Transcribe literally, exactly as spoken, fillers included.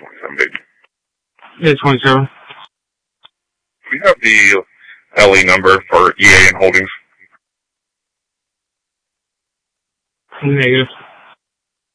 twenty-seven, baby. Yeah, twenty-seven. We have the L E number for E A N Holdings. Negative.